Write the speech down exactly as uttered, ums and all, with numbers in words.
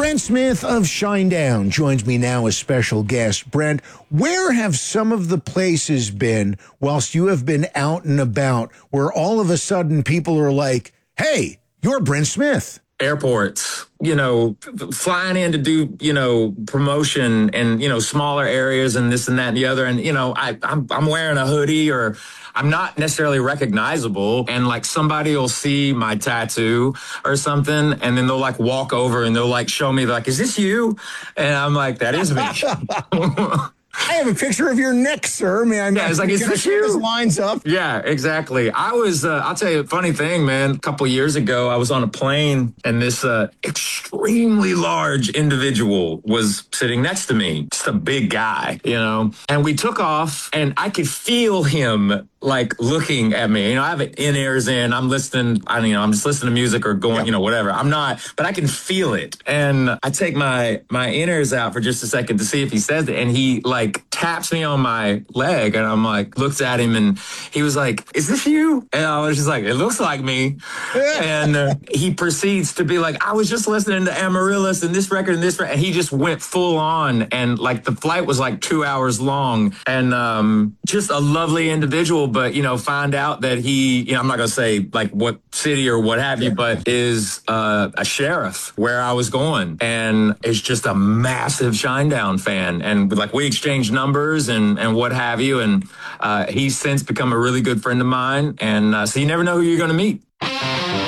Brent Smith of Shinedown joins me now as special guest. Brent, where have some of the places been whilst you have been out and about where all of a sudden people are like, hey, you're Brent Smith? Airports, you know, flying in to do, you know, promotion and, you know, smaller areas and this and that and the other. And, you know, I, I'm, I'm wearing a hoodie or I'm not necessarily recognizable. And like somebody will see my tattoo or something and then they'll like walk over and they'll like show me like, is this you? And I'm like, that is me. I have a picture of your neck, sir. May I? Yeah, it's like, is this you? Lines up. Yeah, exactly. I was, uh, I'll tell you a funny thing, man. A couple years ago, I was on a plane and this uh, extremely large individual was sitting next to me. Just a big guy, you know. And we took off and I could feel him like looking at me. You know, I have in-ears in. I'm listening, I don't know, I'm just listening to music or going, yeah. you know, whatever. I'm not, but I can feel it. And I take my, my in-ears out for just a second to see if he says it. And he like taps me on my leg and I'm like, looks at him and he was like, is this you? And I was just like, it looks like me. and uh, he proceeds to be like, I was just listening to Amaryllis and this record and this record. And he just went full on. And like the flight was like two hours long and um, just a lovely individual. But, you know, find out that he, you know, I'm not going to say like what city or what have you, but is uh, a sheriff where I was going and is just a massive Shinedown fan. And like we exchanged numbers and, and what have you. And uh, he's since become a really good friend of mine. And uh, so you never know who you're going to meet.